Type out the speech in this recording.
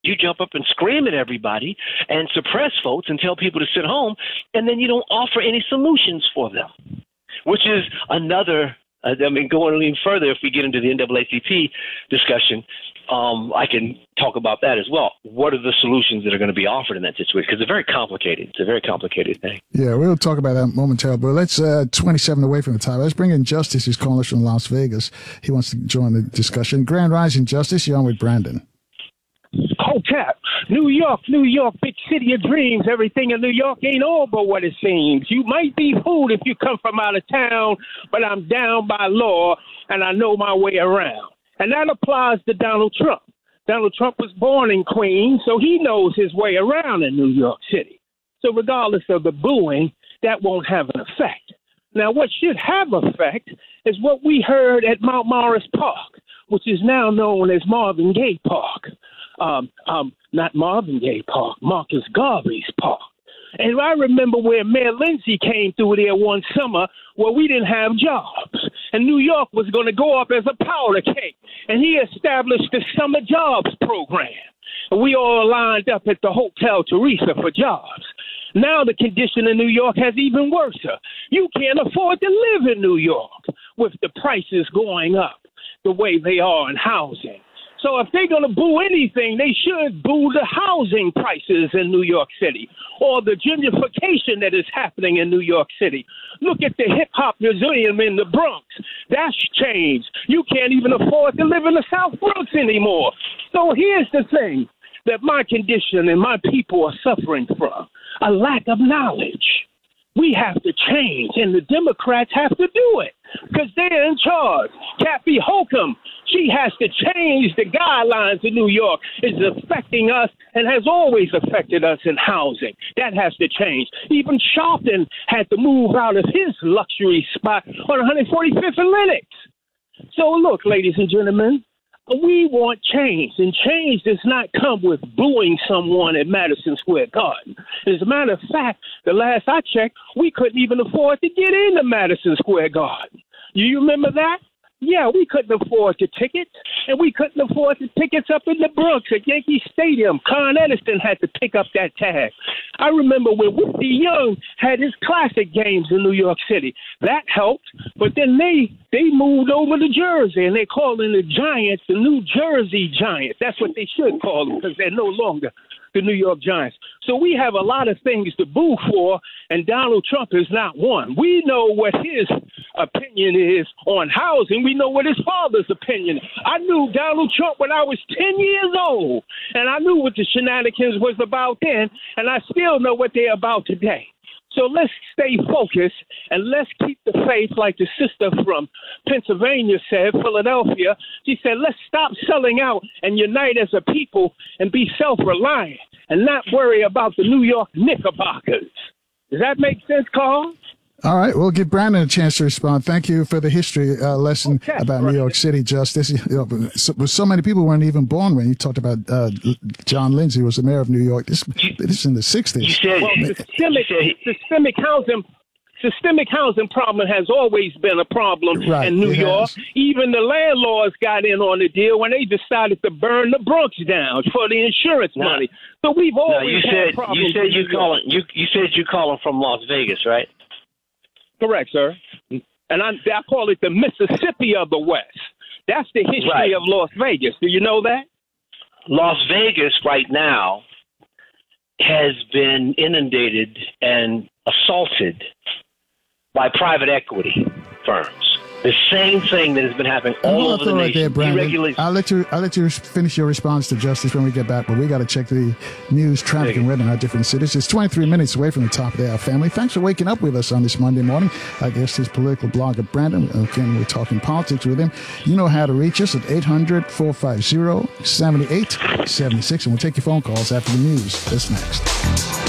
You jump up and scream at everybody and suppress votes and tell people to sit home, and then you don't offer any solutions for them, which is another. Going a little further, if we get into the NAACP discussion, I can talk about that as well. What are the solutions that are going to be offered in that situation? Because it's very complicated. It's a very complicated thing. Yeah, we'll talk about that momentarily. But let's 27 away from the time. Let's bring in Justice, who's calling us from Las Vegas. He wants to join the discussion. Grand Rising, Justice. You're on with Brandon. Hotep, New York, big city of dreams. Everything in New York ain't all but what it seems. You might be fooled if you come from out of town, but I'm down by law and I know my way around. And that applies to Donald Trump. Donald Trump was born in Queens, so he knows his way around in New York City. So regardless of the booing, that won't have an effect. Now, what should have effect is what we heard at Mount Morris Park, which is now known as Marvin Gaye Park. Not Marvin Gaye Park, Marcus Garvey's Park. And I remember where Mayor Lindsay came through there one summer where we didn't have jobs. And New York was going to go up as a powder cake. And he established the Summer Jobs Program. And we all lined up at the Hotel Teresa for jobs. Now the condition in New York has even worse. You can't afford to live in New York with the prices going up the way they are in housing. So if they're going to boo anything, they should boo the housing prices in New York City or the gentrification that is happening in New York City. Look at the hip-hop museum in the Bronx. That's changed. You can't even afford to live in the South Bronx anymore. So here's the thing that my condition and my people are suffering from, a lack of knowledge. We have to change, and the Democrats have to do it because they're in charge. Kathy Hochul, she has to change the guidelines in New York. It's affecting us and has always affected us in housing. That has to change. Even Sharpton had to move out of his luxury spot on 145th and Lenox. So look, ladies and gentlemen, we want change, and change does not come with booing someone at Madison Square Garden. As a matter of fact, the last I checked, we couldn't even afford to get into Madison Square Garden. Do you remember that? Yeah, we couldn't afford the tickets, and we couldn't afford the tickets up in the Bronx at Yankee Stadium. Con Edison had to pick up that tab. I remember when Whitney Young had his classic games in New York City. That helped, but then they moved over to Jersey, and they're calling the Giants the New Jersey Giants. That's what they should call them because they're no longer the New York Giants. So we have a lot of things to boo for, and Donald Trump is not one. We know what his opinion is on housing. We know what his father's opinion is. I knew Donald Trump when I was 10 years old, and I knew what the shenanigans was about then, and I still know what they're about today. So let's stay focused and let's keep the faith, like the sister from Pennsylvania said, Philadelphia. She said, let's stop selling out and unite as a people and be self-reliant and not worry about the New York Knickerbockers. Does that make sense, Carl? All right, we'll give Brandon a chance to respond. Thank you for the history lesson about New York City, Justice. So many people weren't even born when you talked about John Lindsay was the mayor of New York. This is in the 60s. Systemic housing problem has always been a problem in New York. Even the landlords got in on the deal when they decided to burn the Bronx down for the insurance money. So we've always had problems. You said you calling from Las Vegas, right? Correct, sir. And I call it the Mississippi of the West. That's the history of Las Vegas. Do you know that? Las Vegas right now has been inundated and assaulted by private equity firms. The same thing that has been happening all over the nation. Brandon. I'll let you finish your response to Justice when we get back, but we got to check the news, traffic, and weather in our different cities. It's 23 minutes away from the top of the hour, family. Thanks for waking up with us on this Monday morning. I guess his political blogger, Brandon. Again, we're talking politics with him. You know how to reach us at 800-450-7876, and we'll take your phone calls after the news. That's next.